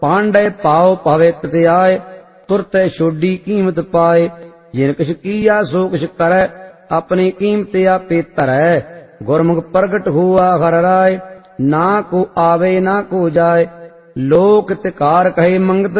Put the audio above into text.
पांडे पाओ पावे तत्याय, तुरते छोडी कीमत पाए। जिन किछ किया सो किछ करै, अपनी कीमत आपे धरै। गुरमुख प्रगट हुआ हर राय, ना को आवे ना को जाय। लोक तिकार कहे मंगत